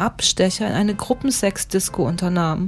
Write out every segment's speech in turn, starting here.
Abstecher in eine Gruppensex-Disco unternahm.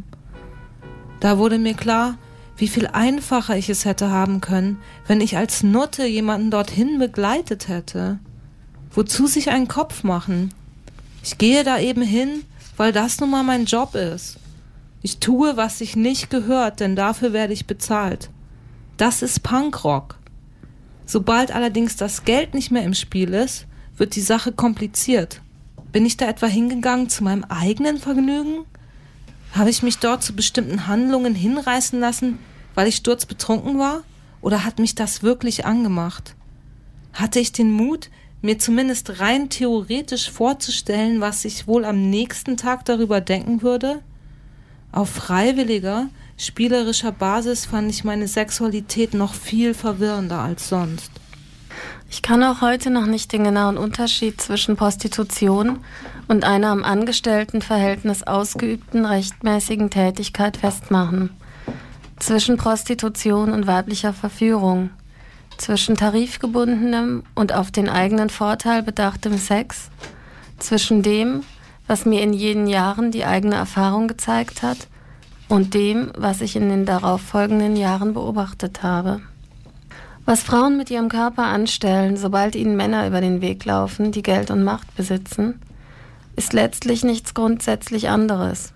Da wurde mir klar, wie viel einfacher ich es hätte haben können, wenn ich als Nutte jemanden dorthin begleitet hätte. Wozu sich einen Kopf machen? Ich gehe da eben hin, weil das nun mal mein Job ist. Ich tue, was sich nicht gehört, denn dafür werde ich bezahlt. Das ist Punkrock. Sobald allerdings das Geld nicht mehr im Spiel ist, wird die Sache kompliziert. Bin ich da etwa hingegangen zu meinem eigenen Vergnügen? Habe ich mich dort zu bestimmten Handlungen hinreißen lassen, weil ich sturzbetrunken war? Oder hat mich das wirklich angemacht? Hatte ich den Mut, mir zumindest rein theoretisch vorzustellen, was ich wohl am nächsten Tag darüber denken würde? Auf freiwilliger, spielerischer Basis fand ich meine Sexualität noch viel verwirrender als sonst. Ich kann auch heute noch nicht den genauen Unterschied zwischen Prostitution und einer im Angestelltenverhältnis ausgeübten rechtmäßigen Tätigkeit festmachen. Zwischen Prostitution und weiblicher Verführung. Zwischen tarifgebundenem und auf den eigenen Vorteil bedachtem Sex. Zwischen dem, was mir in jenen Jahren die eigene Erfahrung gezeigt hat, und dem, was ich in den darauffolgenden Jahren beobachtet habe. Was Frauen mit ihrem Körper anstellen, sobald ihnen Männer über den Weg laufen, die Geld und Macht besitzen, ist letztlich nichts grundsätzlich anderes.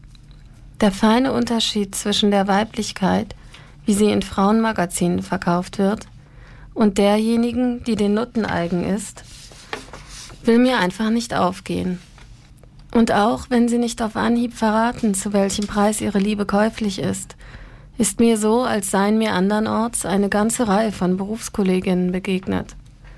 Der feine Unterschied zwischen der Weiblichkeit, wie sie in Frauenmagazinen verkauft wird, und derjenigen, die den Nutten eigen ist, will mir einfach nicht aufgehen. Und auch wenn sie nicht auf Anhieb verraten, zu welchem Preis ihre Liebe käuflich ist mir so, als seien mir andernorts eine ganze Reihe von Berufskolleginnen begegnet.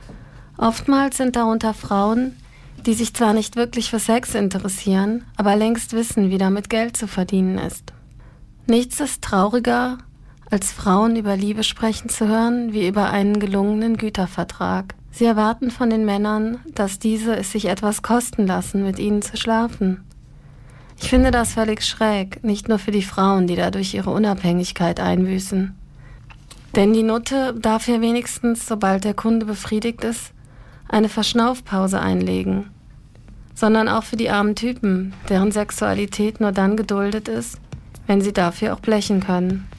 Oftmals sind darunter Frauen, die sich zwar nicht wirklich für Sex interessieren, aber längst wissen, wie damit Geld zu verdienen ist. Nichts ist trauriger, als Frauen über Liebe sprechen zu hören, wie über einen gelungenen Gütervertrag. Sie erwarten von den Männern, dass diese es sich etwas kosten lassen, mit ihnen zu schlafen. Ich finde das völlig schräg, nicht nur für die Frauen, die dadurch ihre Unabhängigkeit einbüßen. Denn die Nutte darf ja wenigstens, sobald der Kunde befriedigt ist, eine Verschnaufpause einlegen. Sondern auch für die armen Typen, deren Sexualität nur dann geduldet ist, wenn sie dafür auch blechen können.